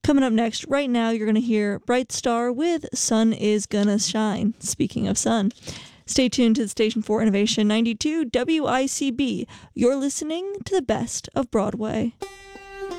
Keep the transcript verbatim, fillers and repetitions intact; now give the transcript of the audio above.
Coming up next, right now, you're going to hear Bright Star with Sun is Gonna Shine. Speaking of sun. Stay tuned to the station for Innovation ninety-two W I C B. You're listening to the best of Broadway.